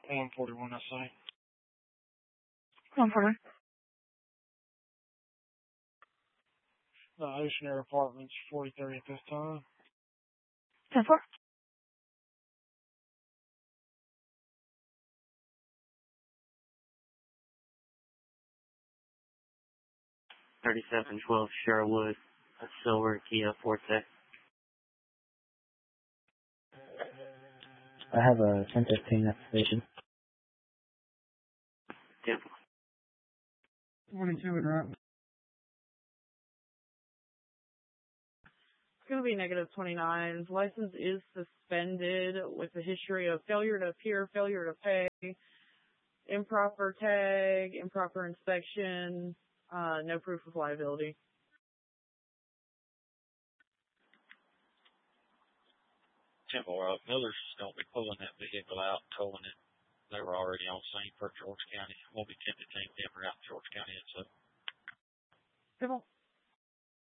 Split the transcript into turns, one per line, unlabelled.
141, I say.
140.
The Ocean Air Apartments, 43 at this time.
10-4.
$3712 Sherwood, a silver Kia Forte.
I have a 1015 at the station.
10-4.
22 and right.
It's going to be -29. His license is suspended with a history of failure to appear, failure to pay, improper tag, improper inspection, no proof of liability.
Miller's going to be pulling that vehicle out, towing it. They were already on scene for George County. We'll be 10-10 Denver out in George County. So.